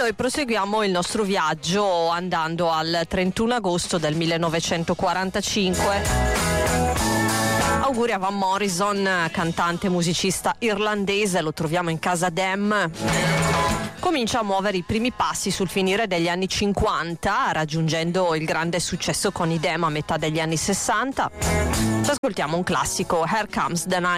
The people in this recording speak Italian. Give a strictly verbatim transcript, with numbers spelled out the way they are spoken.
noi proseguiamo il nostro viaggio andando al trentuno agosto del millenovecentoquarantacinque. Auguri a Van Morrison, cantante e musicista irlandese, lo troviamo in casa Dem. Comincia a muovere i primi passi sul finire degli anni cinquanta, raggiungendo il grande successo con i Dem a metà degli anni sessanta. Ci ascoltiamo un classico, Here Comes the Night.